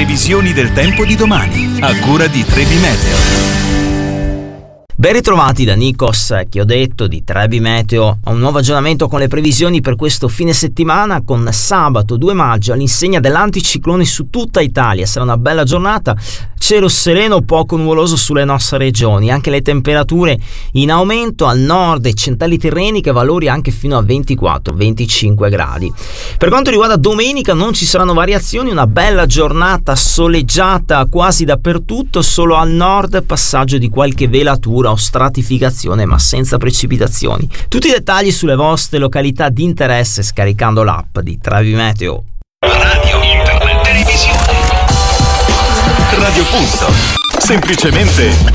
previsioni del tempo di domani, a cura di Trebi Meteo. Ben ritrovati da Nikos, che ho detto di Trebi Meteo, a un nuovo aggiornamento con le previsioni per questo fine settimana, con sabato 2 maggio all'insegna dell'anticiclone su tutta Italia. Sarà una bella giornata, cielo sereno, poco nuvoloso sulle nostre regioni, anche le temperature in aumento al nord e centrali tirrenica, valori anche fino a 24-25 gradi. Per quanto riguarda domenica non ci saranno variazioni, una bella giornata soleggiata quasi dappertutto, solo al nord passaggio di qualche velatura o stratificazione, ma senza precipitazioni. Tutti i dettagli sulle vostre località di interesse scaricando l'app di Trebi Meteo. Radio, internet, televisione. Radio Punto. Semplicemente